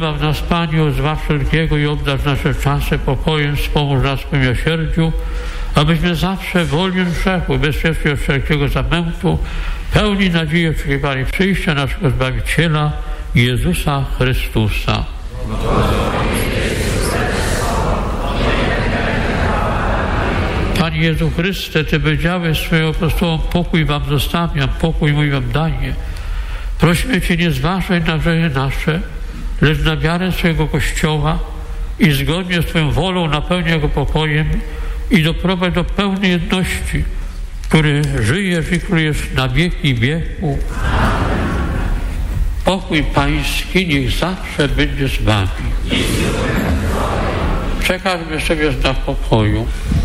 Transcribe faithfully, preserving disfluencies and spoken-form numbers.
Wybaw nas, Panie, od zła wszelkiego i obdarz nasze czasy pokojem, wspomóż nas w miłosierdziu, abyśmy zawsze wolni grzechu, bezpiecznie od wszelkiego zamętu, pełni nadziei oczekiwali przyjścia naszego Zbawiciela, Jezusa Chrystusa. Panie Jezu Chryste, Ty powiedziałeś swoim apostołom: pokój wam zostawiam, pokój mój wam daję. Prosimy Cię, nie zważaj na grzechy nasze, lecz na wiarę swojego Kościoła i zgodnie z Twoją wolą napełniaj go pokojem i doprowadź do pełnej jedności, który żyjesz i królujesz na wieki wieku. Pokój Pański niech zawsze będzie z Wami. Przekażmy sobie znak pokoju.